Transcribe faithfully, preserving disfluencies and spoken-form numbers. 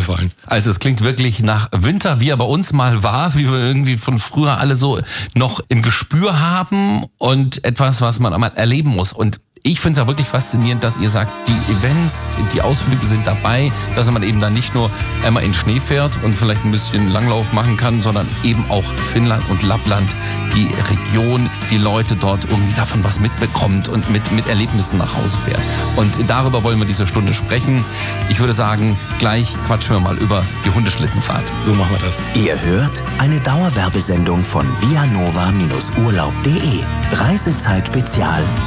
gefallen. Also es klingt wirklich nach Winter, wie er bei uns mal war, wie wir irgendwie von früher alle so noch im Gespür haben und etwas, was man einmal erleben muss. Und ich finde es ja wirklich faszinierend, dass ihr sagt, die Events, die Ausflüge sind dabei, dass man eben dann nicht nur einmal in Schnee fährt und vielleicht ein bisschen Langlauf machen kann, sondern eben auch Finnland und Lappland, die Region, die Leute dort irgendwie davon was mitbekommt und mit, mit Erlebnissen nach Hause fährt. Und darüber wollen wir diese Stunde sprechen. Ich würde sagen, gleich quatschen wir mal über die Hundeschlittenfahrt. So machen wir das. Ihr hört eine Dauerwerbesendung von vianova Urlaub punkt de. Reisezeit Spezial.